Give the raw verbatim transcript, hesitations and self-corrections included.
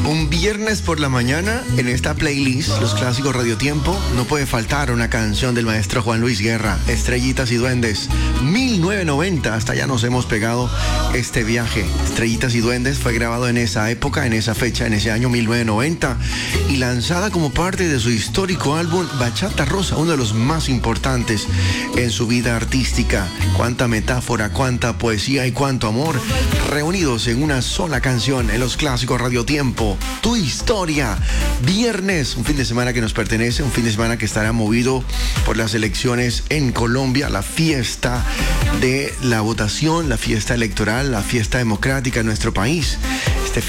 Un viernes por la mañana, en esta playlist, los clásicos Radio Tiempo, no puede faltar una canción del maestro Juan Luis Guerra, Estrellitas y Duendes. mil novecientos noventa, hasta allá nos hemos pegado este viaje. Estrellitas y Duendes fue grabado en esa época, en esa fecha, en ese año mil novecientos noventa, y lanzada como parte de su histórico álbum Bachata Rosa, uno de los más importantes en su vida artística. Cuánta metáfora, cuánta poesía y cuánto amor reunidos en una sola canción en los clásicos Radio Tiempo. Tu historia. Viernes, un fin de semana que nos pertenece, un fin de semana que estará movido por las elecciones en Colombia, la fiesta de la votación, la fiesta electoral, la fiesta democrática en nuestro país.